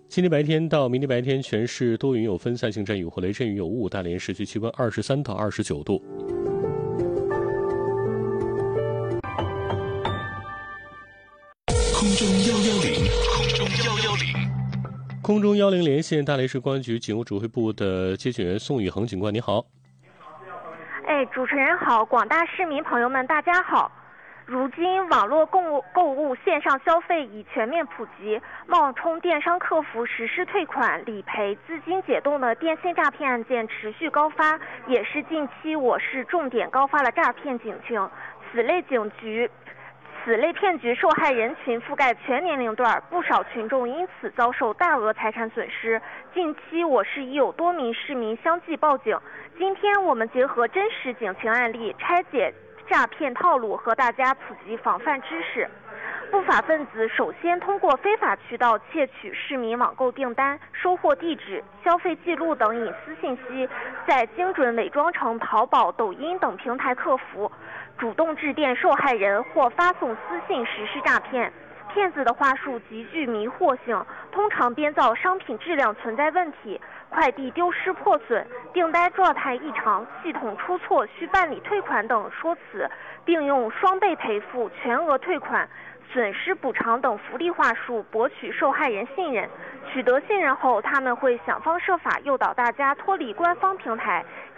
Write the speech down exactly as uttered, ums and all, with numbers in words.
今天白天到明天白天，全市多云有分散性阵雨或雷阵雨有雾，大连市区气温二十三到二十九度。 空中幺幺零，空中幺幺零， 空中幺零连线大连市公安局警务指挥部的接警员宋宇恒警官，你好。 哎，主持人好，广大市民朋友们，大家好。如今网络购物购物线上消费已全面普及，冒充电商客服实施退款、理赔、资金解冻的电信诈骗案件持续高发，也是近期我市重点高发的诈骗警情。此类警局。此类骗局受害人群覆盖全年龄段，不少群众因此遭受大额财产损失。近期我市已有多名市民相继报警。今天我们结合真实警情案例，拆解诈骗套路，和大家普及防范知识。不法分子首先通过非法渠道窃取市民网购订单、收货地址、消费记录等隐私信息，再精准伪装成淘宝、抖音等平台客服，主动致电受害人或发送私信实施诈骗。骗子的话术极具迷惑性，通常编造商品质量存在问题、快递丢失破损、订单状态异常、系统出错需办理退款等说辞，并用双倍赔付、全额退款、损失补偿等福利话术博取受害人信任。取得信任后，他们会想方设法诱导大家脱离官方平台，